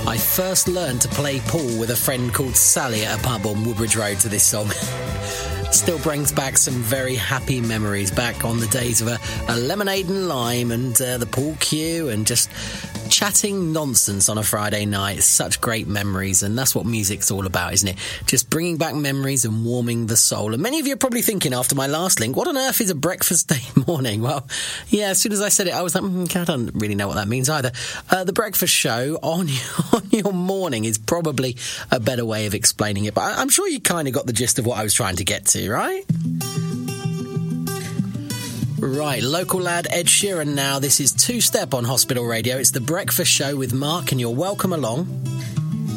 I first learned to play pool with a friend called Sally at a pub on Woodbridge Road to this song. Still brings back some very happy memories back on the days of a lemonade and lime and the pool cue and just chatting nonsense on a Friday night. Such great memories, and that's what music's all about, isn't it? Just bringing back memories and warming the soul. And many of you are probably thinking after my last link, what on earth is a breakfast day morning? Well, yeah, as soon as I said it, I was like, I don't really know what that means either. The breakfast show on your morning is probably a better way of explaining it, but I'm sure you kind of got the gist of what I was trying to get to, right? Right, local lad Ed Sheeran now. This is Two Step on Hospital Radio. It's the breakfast show with Mark, and you're welcome along.